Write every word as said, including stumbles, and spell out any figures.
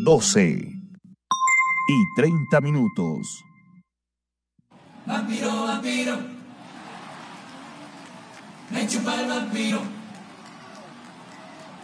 doce y treinta minutos. Vampiro, vampiro, me chupa el vampiro.